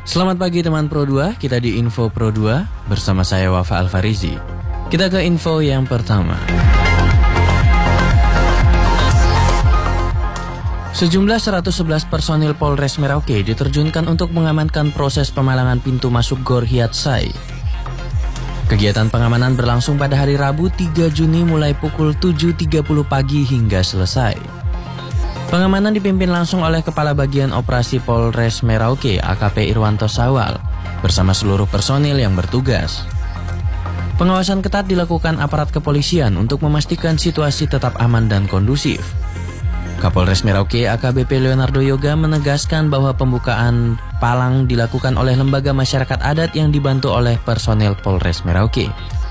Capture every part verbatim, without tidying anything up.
Selamat pagi teman Pro dua, kita di Info Pro dua bersama saya Wafa Alfarizi. Kita ke info yang pertama. Sejumlah seratus sebelas personil Polres Merauke diterjunkan untuk mengamankan proses pemalangan pintu masuk Gor Hiatsai. Kegiatan pengamanan berlangsung pada hari Rabu tiga Juni mulai pukul tujuh tiga puluh pagi hingga selesai. Pengamanan dipimpin langsung oleh Kepala Bagian Operasi Polres Merauke A K P Irwanto Sawal bersama seluruh personil yang bertugas. Pengawasan ketat dilakukan aparat kepolisian untuk memastikan situasi tetap aman dan kondusif. Kapolres Merauke A K B P Leonardo Yoga menegaskan bahwa pembukaan palang dilakukan oleh lembaga masyarakat adat yang dibantu oleh personel Polres Merauke.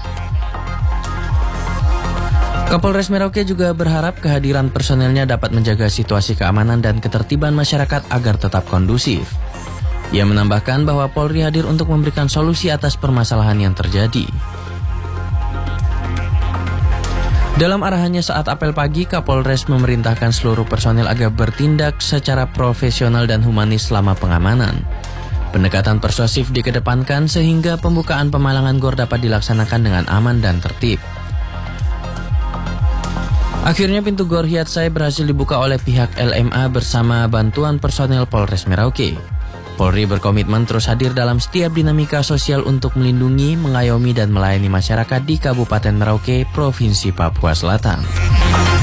Kapolres Merauke juga berharap kehadiran personelnya dapat menjaga situasi keamanan dan ketertiban masyarakat agar tetap kondusif. Ia menambahkan bahwa Polri hadir untuk memberikan solusi atas permasalahan yang terjadi. Dalam arahannya saat apel pagi, Kapolres memerintahkan seluruh personel agar bertindak secara profesional dan humanis selama pengamanan. Pendekatan persuasif dikedepankan sehingga pembukaan pemalangan gor dapat dilaksanakan dengan aman dan tertib. Akhirnya pintu Gor Hiatsai berhasil dibuka oleh pihak L M A bersama bantuan personel Polres Merauke. Polri berkomitmen terus hadir dalam setiap dinamika sosial untuk melindungi, mengayomi, dan melayani masyarakat di Kabupaten Merauke, Provinsi Papua Selatan.